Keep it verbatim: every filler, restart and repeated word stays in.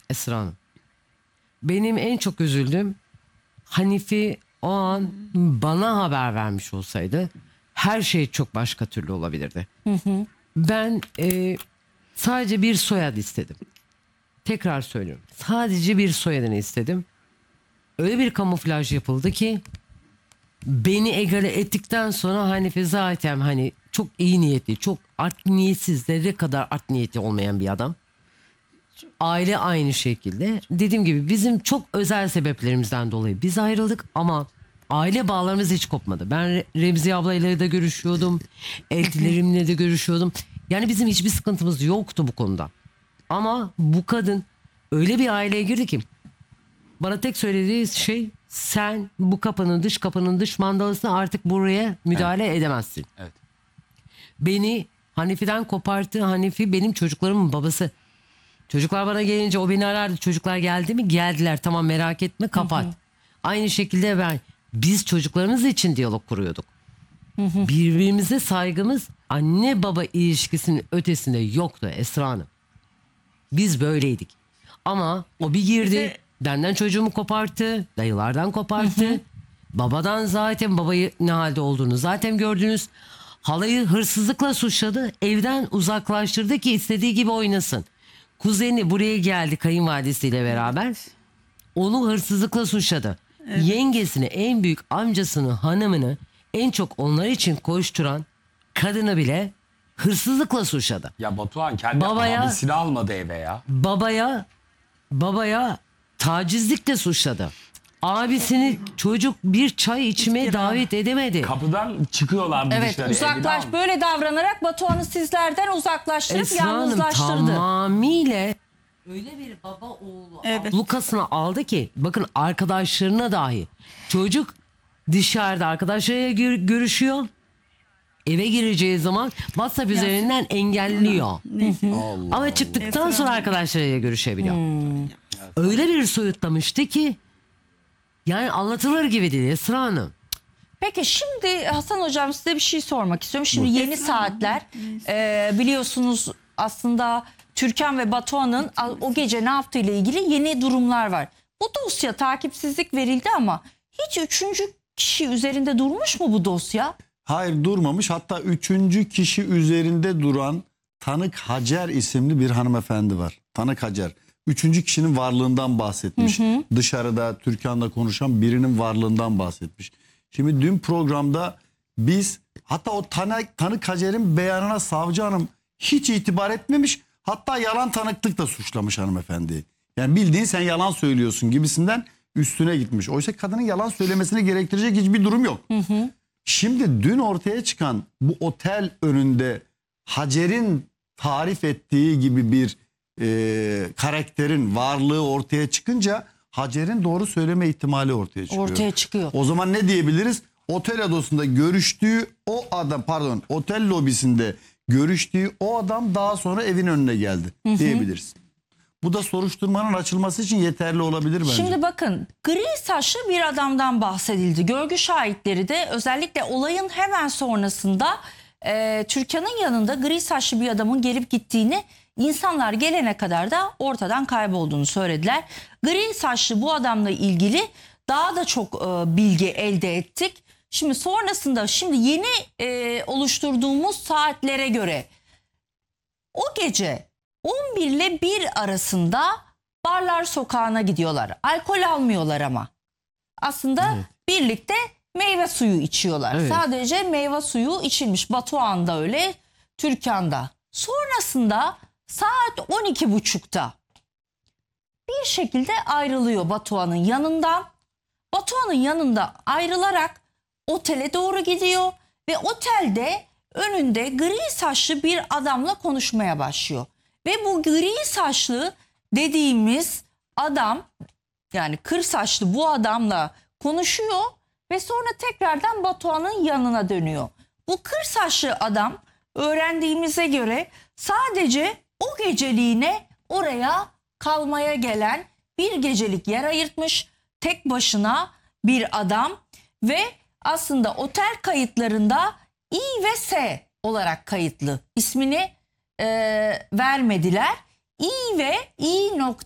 Esra Hanım. Benim en çok üzüldüğüm Hanifi o an bana haber vermiş olsaydı her şey çok başka türlü olabilirdi. Hı hı. Ben e, sadece bir soyad istedim. Tekrar söylüyorum. Sadece bir soyadını istedim. Öyle bir kamuflaj yapıldı ki beni egale ettikten sonra Hanifi zaten hani çok iyi niyetli, çok art niyetsiz, zerre kadar art niyeti olmayan bir adam. Aile aynı şekilde. Dediğim gibi bizim çok özel sebeplerimizden dolayı biz ayrıldık ama aile bağlarımız hiç kopmadı. Ben Re- Remziye ablayla da görüşüyordum. Eltilerimle de görüşüyordum. Yani bizim hiçbir sıkıntımız yoktu bu konuda. Ama bu kadın öyle bir aileye girdi ki bana tek söylediği şey sen bu kapının dış kapının dış mandalısına artık buraya müdahale evet. edemezsin. Evet. Beni Hanifi'den koparttı. Hanifi benim çocuklarımın babası. Çocuklar bana gelince o beni arardı. Çocuklar geldi mi? Geldiler. Tamam merak etme kapat. Hı hı. Aynı şekilde ben biz çocuklarımız için diyalog kuruyorduk. Hı hı. Birbirimize saygımız anne baba ilişkisinin ötesinde yoktu Esra Hanım. Biz böyleydik. Ama o bir girdi. Bize... Benden çocuğumu koparttı. Dayılardan koparttı. Hı hı. Babadan zaten babayı ne halde olduğunu zaten gördünüz. Halayı hırsızlıkla suçladı. Evden uzaklaştırdı ki istediği gibi oynasın. Kuzeni buraya geldi kayınvalidesiyle beraber. Onu hırsızlıkla suçladı. Evet. Yengesini, en büyük amcasını, hanımını en çok onlar için koşturan kadını bile hırsızlıkla suçladı. Ya Batuhan kendi babaya, abisini almadı eve ya. Babaya, babaya tacizlikle suçladı. Abisini çocuk bir çay içmeye davet edemedi. Kapıdan çıkıyorlardı evet, dışarı. uzaklaş böyle davranarak Batuhan'ı sizlerden uzaklaştırıp Esra yalnızlaştırdı. Hanım tamamıyla öyle bir baba oğlu evet. Lukas'ını aldı ki bakın arkadaşlarına dahi çocuk dışarıda arkadaşlarıyla gör görüşüyor. Eve gireceği zaman WhatsApp ya. üzerinden engelliyor. Allah Ama çıktıktan Allah. sonra arkadaşlarıyla görüşebiliyor. Hmm. Öyle bir soyutlamıştı ki yani anlatılır gibi değil Esra Hanım. Peki şimdi Hasan Hocam size bir şey sormak istiyorum. Şimdi yeni Esra saatler e, biliyorsunuz aslında Türkan ve Batuhan'ın o gece ne yaptığı ile ilgili yeni durumlar var. Bu dosya takipsizlik verildi ama hiç üçüncü kişi üzerinde durmuş mu bu dosya? Hayır durmamış, hatta üçüncü kişi üzerinde duran Tanık Hacer isimli bir hanımefendi var. Tanık Hacer. Üçüncü kişinin varlığından bahsetmiş. Hı hı. Dışarıda Türkan'la konuşan birinin varlığından bahsetmiş. Şimdi dün programda biz hatta o tanık, tanık Hacer'in beyanına savcı hanım hiç itibar etmemiş. Hatta yalan tanıklık da suçlamış hanımefendiyi. Yani bildiğin sen yalan söylüyorsun gibisinden üstüne gitmiş. Oysa kadının yalan söylemesini gerektirecek hiçbir durum yok. Hı hı. Şimdi dün ortaya çıkan bu otel önünde Hacer'in tarif ettiği gibi bir e, karakterin varlığı ortaya çıkınca Hacer'in doğru söyleme ihtimali ortaya çıkıyor. Ortaya çıkıyor. O zaman ne diyebiliriz? Otel odasında görüştüğü o adam, pardon otel lobisinde görüştüğü o adam daha sonra evin önüne geldi hı hı. diyebiliriz. Bu da soruşturmanın açılması için yeterli olabilir bence. Şimdi bakın gri saçlı bir adamdan bahsedildi. Görgü şahitleri de özellikle olayın hemen sonrasında e, Türkan'ın yanında gri saçlı bir adamın gelip gittiğini, insanlar gelene kadar da ortadan kaybolduğunu söylediler. Gri saçlı bu adamla ilgili daha da çok e, bilgi elde ettik. Şimdi sonrasında şimdi yeni e, oluşturduğumuz saatlere göre o gece on bir ile bir arasında Barlar Sokağı'na gidiyorlar. Alkol almıyorlar ama. Aslında evet. birlikte meyve suyu içiyorlar. Evet. Sadece meyve suyu içilmiş. Batuhan'da öyle, Türkan'da. Sonrasında saat on iki buçukta bir şekilde ayrılıyor Batuhan'ın yanından. Batuhan'ın yanında ayrılarak otele doğru gidiyor ve otelde önünde gri saçlı bir adamla konuşmaya başlıyor. Ve bu gri saçlı dediğimiz adam, yani kır saçlı bu adamla konuşuyor ve sonra tekrardan Batuhan'ın yanına dönüyor. Bu kır saçlı adam öğrendiğimize göre sadece o geceliğine oraya kalmaya gelen, bir gecelik yer ayırtmış tek başına bir adam ve aslında otel kayıtlarında İ ve S olarak kayıtlı. İsmini e, vermediler. İ ve İ